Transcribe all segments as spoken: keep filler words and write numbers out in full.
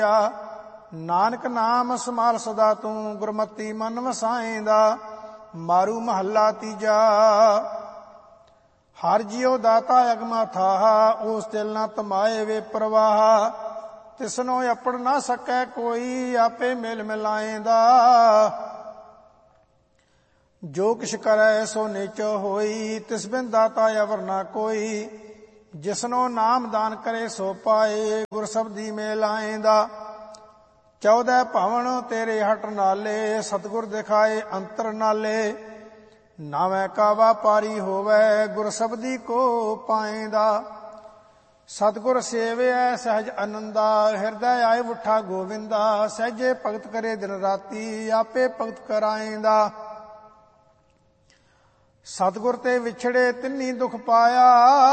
ਨਾਨਕ ਨਾਮ ਸੰਭਾਲ ਸਦਾ ਤੂੰ, ਗੁਰਮਤੀ ਮਨ ਵਸਾਏਂਦਾ। ਮਾਰੂ ਮਹੱਲਾ ਤੀਜਾ। ਹਰ ਜਿਉ ਦਾਤਾ ਅਗਮਾ ਥਾਹਾ, ਉਸ ਦਿਲ ਨਾ ਤਮਾਏ ਵੇ ਪ੍ਰਵਾਹ। ਤਿਸਨੋ ਅਪੜ ਨਾ ਸਕੈ ਕੋਈ, ਆਪੇ ਮਿਲ ਮਿਲਾਏਂਦਾ। ਜੋ ਕਿਛ ਕਰੈ ਸੋ ਨਿਚ ਹੋਈ, ਤਿਸ ਬਿਨ ਦਾਤਾ ਅਵਰ ਨਾ ਕੋਈ। ਜਿਸਨੋ ਨਾਮ ਦਾਨ ਕਰੇ ਸੋ ਪਾਏ, ਗੁਰ ਸਬਦੀ ਮੇਲ ਆਏਂਦਾ। ਚੌਦੈ ਭਵਨ ਤੇਰੇ ਹਟ ਨਾਲੇ, ਸਤਿਗੁਰ ਦਿਖਾਏ ਅੰਤਰ ਨਾਲੇ। ਨਾਵੇਂ ਕਾ ਵਾਪਾਰੀ ਹੋਵੈ, ਗੁਰ ਸਬਦੀ ਕੋ ਪਾਏਂਦਾ। ਸਤਿਗੁਰ ਸੇਵਿਐ ਸਹਿਜ ਅਨੰਦਾ, ਹਿਰਦੈ ਆਏ ਉਠਾ ਗੋਵਿੰਦਾ। ਸਹਿਜੇ ਭਗਤ ਕਰੇ ਦਿਨ ਰਾਤੀ, ਆਪੇ ਭਗਤ ਕਰਾਏਂਦਾ। ਸਤਿਗੁਰ ਤੇ ਵਿਛੜੇ ਤਿੰਨੀ ਦੁਖ ਪਾਇਆ,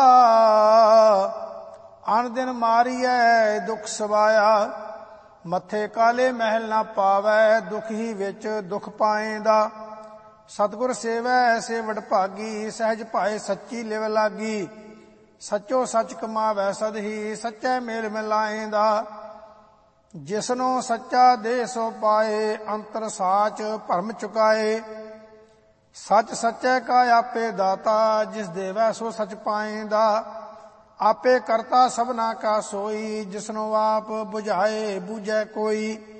ਅਨ ਦਿਨ ਮਾਰੀਐ ਦੁਖ ਸਵਾਇਆ। ਮੱਥੇ ਕਾਲੇ ਮਹਿਲ ਨਾ ਪਾਵੈ, ਦੁਖ ਹੀ ਵਿੱਚ ਦੁਖ ਪਾਏਂਦਾ। ਸਤਿਗੁਰ ਸੇਵੈ ਸੇ ਵਡਭਾਗੀ, ਸਹਿਜ ਭਾਏ ਸੱਚੀ ਲਿਵ ਲਾਗੀ। ਸੱਚੋ ਸੱਚ ਕਮਾਵੈ ਸਦਹੀ, ਸੱਚੈ ਮੇਲ ਮਿਲਾਏਂਦਾ। ਜਿਸਨੋ ਸੱਚਾ ਦੇ ਸੋ ਪਾਏ, ਅੰਤਰ ਸਾਚ ਭਰਮ ਚੁਕਾਏ। ਸੱਚ ਸੱਚੈ ਕਾ ਆਪੇ ਦਾਤਾ, ਜਿਸ ਦੇਵੈ ਸੋ ਸੱਚ ਪਾਏਂਦਾ। ਆਪੇ ਕਰਤਾ ਸਭਨਾ ਕਾ ਸੋਈ, ਜਿਸਨੋ ਆਪ ਬੁਝਾਏ ਬੂਝੈ ਕੋਈ।